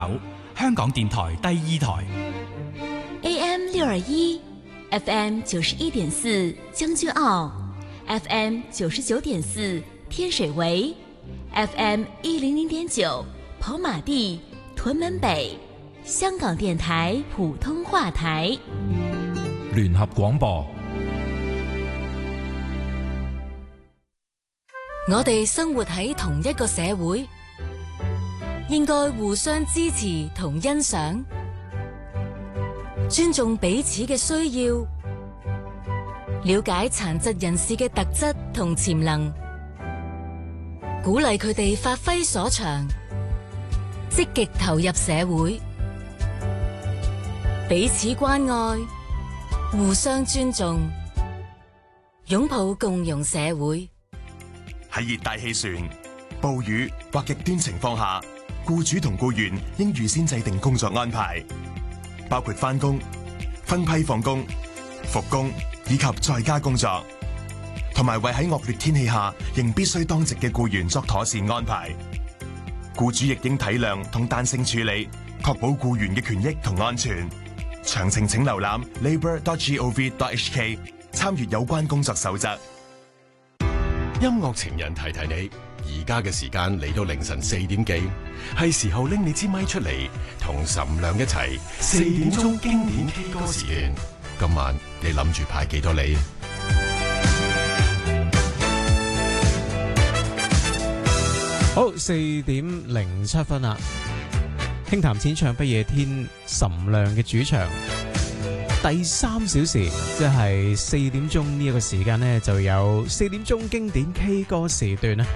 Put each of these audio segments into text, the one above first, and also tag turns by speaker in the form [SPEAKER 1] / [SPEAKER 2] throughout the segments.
[SPEAKER 1] 香港電台第二台
[SPEAKER 2] AM 621 FM 91.4將軍澳 FM 99.4天水圍 FM 100.9跑馬地屯門北香港電台普通話台
[SPEAKER 1] 聯合廣播。
[SPEAKER 3] 我哋生活喺同一個社會，應該互相支持同欣賞，尊重彼此嘅需要，了解殘疾人士嘅特質同潛能，鼓勵佢哋發揮所長，積極投入社會，彼此關愛，互相尊重，擁抱共融社會。
[SPEAKER 4] 喺熱帶氣旋、暴雨或極端情況下，僱主同僱員應預先制定工作安排，包括返工、分批放工、復工以及在家工作，同埋為喺惡劣天氣下仍必須當值嘅僱員作妥善安排。僱主亦應體諒同彈性處理，確保僱員嘅權益同安全。詳情請瀏覽 labour.gov.hk 參閱有關工作守則。
[SPEAKER 5] 音樂情人提提你，而家嘅時間嚟到凌晨4點幾，係時候拎你支咪出嚟，同岑亮一齊4點鐘經典 K 歌時段。今晚你諗住派幾多梨？
[SPEAKER 6] 好，4點07分啦。輕談淺唱不夜天，岑亮嘅主場。第3小時，即係4點鐘呢一個時間呢，就有4點鐘經典 K 歌時段啦。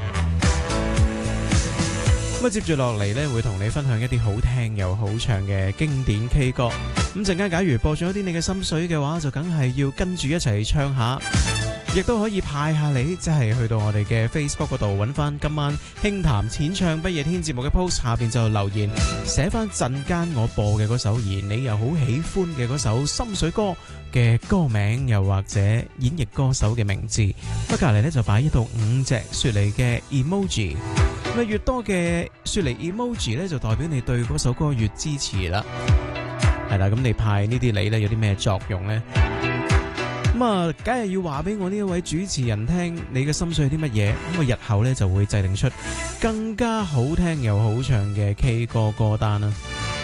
[SPEAKER 6] 咁接住落嚟呢，會同你分享一啲好聽又好唱嘅經典 K 歌。咁陣間假如播咗一啲你嘅心水嘅話，就梗係要跟住一齊唱下。亦都可以派下你，即係去到我哋嘅 Facebook 嗰度揾翻今晚輕談淺唱不夜天節目嘅 post 下邊就留言，寫翻陣間我播嘅嗰首而你又好喜歡嘅嗰首心水歌嘅歌名，又或者演繹歌手嘅名字。咁隔籬咧就擺一到5隻雪梨嘅 emoji， 咁越多嘅雪梨 emoji 咧就代表你對嗰首歌越支持啦。係啦，咁你派呢啲禮咧有啲咩作用呢？咁啊，梗係要話俾我呢一位主持人聽，你嘅心水係啲乜嘢？咁啊，日後咧就會制定出更加好聽又好唱嘅 K 歌歌單啦。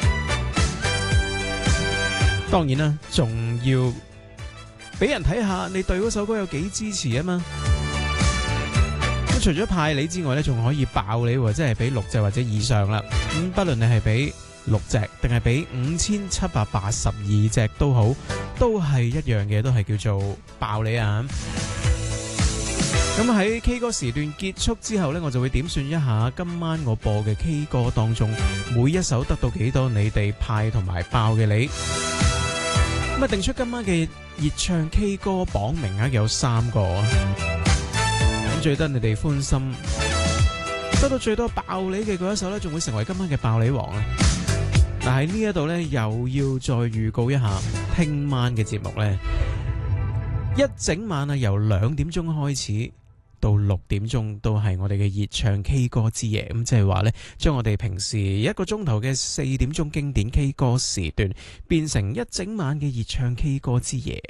[SPEAKER 6] 當然啦，仲要俾人睇下你對嗰首歌有幾支持啊嘛。咁除咗派你之外咧，仲可以爆你，即係俾6隻或者以上啦。咁不論你係俾6隻定係俾5782隻都好，都係一樣嘅，都係叫做爆你啊！咁喺 K 歌時段結束之後呢，我就會點算一下今晚我播嘅 K 歌當中每一首得到幾多你哋派同埋爆嘅你。咁啊，定出今晚嘅熱唱 K 歌榜名額有3個啊！咁最得你哋歡心，得到最多爆你嘅嗰一首呢，仲會成為今晚嘅爆你王啊！但喺呢一度呢，又要再預告一下聽晚嘅節目呢，一整晚啊，由2點鐘開始到6點鐘都係我哋嘅熱唱 K 歌之夜。咁即係話呢，將我哋平時1個鐘頭嘅4點鐘經典 K 歌時段變成一整晚嘅熱唱 K 歌之夜。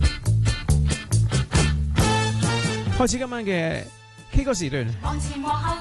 [SPEAKER 6] 開始今晚嘅 K 歌時段。